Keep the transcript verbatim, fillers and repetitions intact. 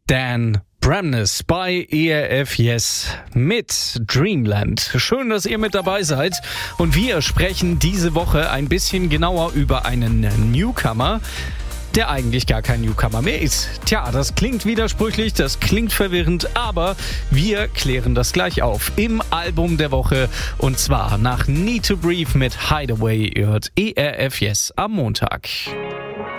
Dan Bramness bei E R F Yes mit Dreamland. Schön, dass ihr mit dabei seid. Und wir sprechen diese Woche ein bisschen genauer über einen Newcomer, der eigentlich gar kein Newcomer mehr ist. Tja, das klingt widersprüchlich, das klingt verwirrend, aber wir klären das gleich auf im Album der Woche. Und zwar nach Need to Breathe mit Hideaway hört E R F Yes am Montag.